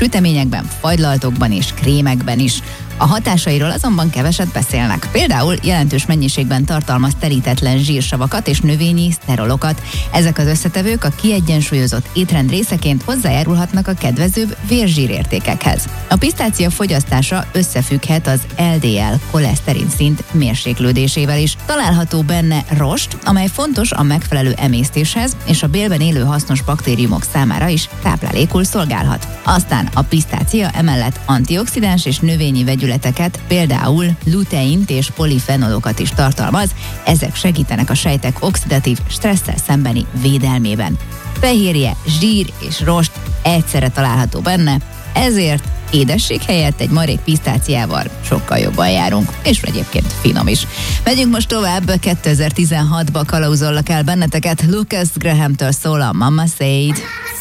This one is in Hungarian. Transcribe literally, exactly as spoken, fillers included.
süteményekben, fagylaltokban és krémekben is. A hatásairól azonban keveset beszélnek. Például jelentős mennyiségben tartalmaz terítetlen zsírsavakat és növényi szterolokat. Ezek az összetevők a kiegyensúlyozott étrend részeként hozzájárulhatnak a kedvezőbb vérzsírértékekhez. A pisztácia fogyasztása összefügghet az el dé el koleszterin szint mérséklődésével is. Található benne rost, amely fontos a megfelelő emésztéshez, és a bélben élő hasznos baktériumok számára is táplálékul szolgálhat. Aztán a pisztácia emellett antioxidáns és növényi vegyületeket, például luteint és polifenolokat is tartalmaz, ezek segítenek a sejtek oxidatív stresszel szembeni védelmében. Fehérje, zsír és rost egyszerre található benne, ezért édesség helyett egy marék pisztáciával sokkal jobban járunk, és egyébként finom is. Megyünk most tovább, kétezer-tizenhatba kalauzollak el benneteket, Lucas Graham-től szól a Mama Said.